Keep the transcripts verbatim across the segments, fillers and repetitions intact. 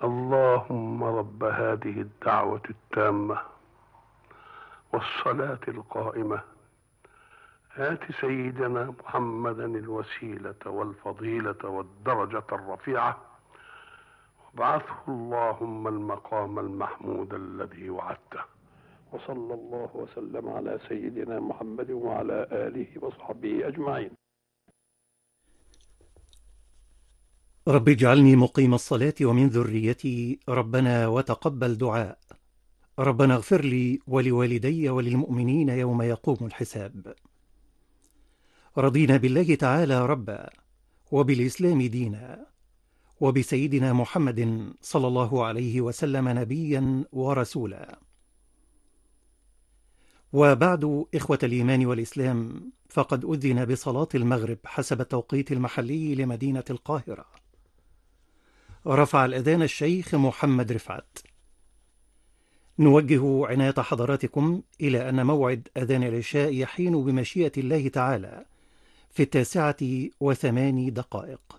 اللهم رب هذه الدعوة التامة والصلاة القائمة آت سيدنا محمدا الوسيلة والفضيلة والدرجة الرفيعة وابعثه اللهم المقام المحمود الذي وعدته. وصلى الله وسلم على سيدنا محمد وعلى آله وصحبه أجمعين. رب اجعلني مقيم الصلاة ومن ذريتي ربنا وتقبل دعاء. ربنا اغفر لي ولوالدي وللمؤمنين يوم يقوم الحساب. رضينا بالله تعالى ربا وبالإسلام دينا وبسيدنا محمد صلى الله عليه وسلم نبيا ورسولا. وبعد، إخوة الإيمان والإسلام، فقد أذن بصلاة المغرب حسب التوقيت المحلي لمدينة القاهرة. رفع الأذان الشيخ محمد رفعت. نوجه عناية حضراتكم إلى أن موعد أذان العشاء يحين بمشيئة الله تعالى في التاسعة وثماني دقائق.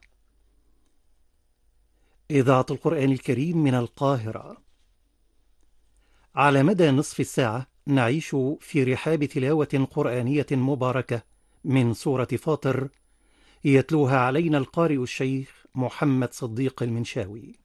إذاعة القرآن الكريم من القاهرة. على مدى نصف الساعة نعيش في رحاب تلاوة قرآنية مباركة من سورة فاطر، يتلوها علينا القارئ الشيخ محمد صديق المنشاوي.